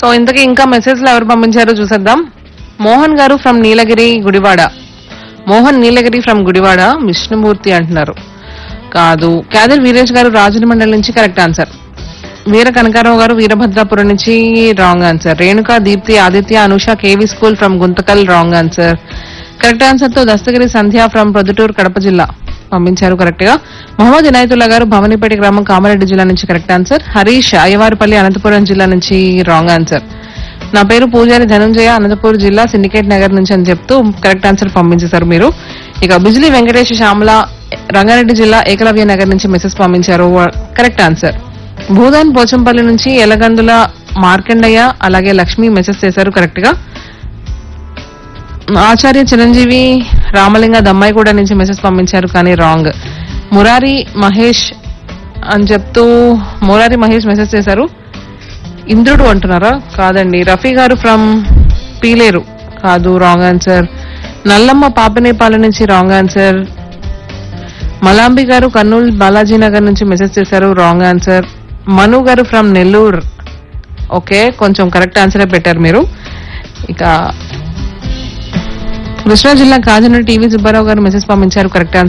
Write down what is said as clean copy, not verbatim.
So ఇంతకీ ఇంకా మెసేజ్లు ఎవరు పంపించారో చూసేద్దాం. మోహన్ గారు from Nilgiri Gudivada. Mohan Nilgiri from Gudivada. Vishnumurthy అంటున్నారు. కాదు. క్యాదర్ వీరేష్ గారు రాజమండ్రి నుంచి కరెక్ట్ ఆన్సర్. వీర కనకారావు గారు వీరభద్రాపురం నుంచి wrong answer. Renuka Deepti Aditya Anusha KV school from Guntakal wrong answer. Correct answer తో దస్తగిరి సంధ్య ఫ్రమ్ ప్రొద్దుటూరు కడప జిల్లా పంపించారు కరెక్ట్ గా. మొహమ్మద్ ఇనాయతుల్లా గారు భవనిపేట గ్రామం కామారెడ్డి జిల్లా నుంచి కరెక్ట్ ఆన్సర్. హరీష్ అయ్యవారిపల్లి అనంతపురం జిల్లా నుంచి రాంగ్ ఆన్సర్. నా పేరు పూజారి ధనుంజయ అనంతపూర్ జిల్లా సిండికేట్ నగర్ నుంచి అని చెప్తూ కరెక్ట్ ఆన్సర్ పంపించేశారు మీరు. ఇక బిజిలీ వెంకటేష్ శ్యామల రంగారెడ్డి జిల్లా ఏకలవ్య నగర్ నుంచి మెసేజ్ పంపించారు కరెక్ట్ ఆన్సర్. భూదాన్ పోచంపల్లి నుంచి ఎలగందుల మార్కండయ్య అలాగే లక్ష్మి మెసేజ్ చేశారు కరెక్ట్ గా. ఆచార్య చిరంజీవి రామలింగ దమ్మాయి కూడా నుంచి మెసేజ్ పంపించారు కానీ రాంగ్. మురారి మహేష్ అని చెప్తూ మురారి మహేష్ మెసేజ్ చేశారు. ఇంద్రుడు అంటున్నారా? కాదండి. రఫీ గారు ఫ్రమ్ పీలేరు. కాదు, రాంగ్ ఆన్సర్. నల్లమ్మ పాపనేపాల నుంచి రాంగ్ ఆన్సర్. మలాంబి గారు కర్నూలు బాలాజీ నగర్ నుంచి మెసేజ్ చేశారు రాంగ్ ఆన్సర్. మను గారు ఫ్రమ్ నెల్లూరు. ఓకే, కొంచెం కరెక్ట్ ఆన్సరే పెట్టారు మీరు. ఇక కృష్ణా జిల్లా కాజన టీవీ సుబ్బారావు గారు మెసేజ్ పంపించారు కరెక్ట్ ఆన్సర్.